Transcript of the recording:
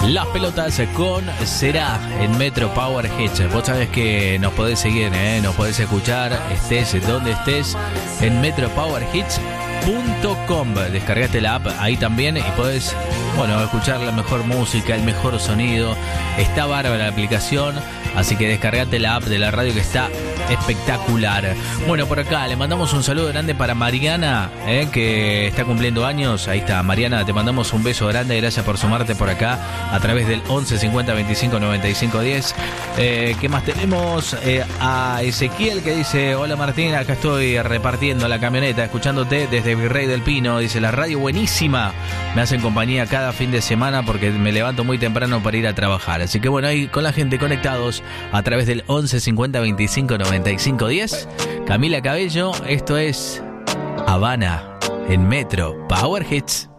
Las Pelotas con Será en Metro Power Hits. Vos sabés que nos podés seguir, nos podés escuchar, estés donde estés, en metropowerhits.com. Descargaste la app ahí también y podés, escuchar la mejor música, el mejor sonido. Está bárbara la aplicación, así que descargate la app de la radio que está espectacular. Bueno, por acá le mandamos un saludo grande para Mariana, que está cumpliendo años. Ahí está, Mariana, te mandamos un beso grande. Gracias por sumarte por acá a través del 11 50 25 95 10. ¿Qué más tenemos? A Ezequiel, que dice: hola Martín, acá estoy repartiendo la camioneta, escuchándote desde Virrey del Pino. Dice: la radio buenísima, me hacen compañía cada fin de semana porque me levanto muy temprano para ir a trabajar. Así que ahí con la gente conectados a través del 11 50 25 95 10. Camila Cabello, esto es Habana en Metro Power Hits.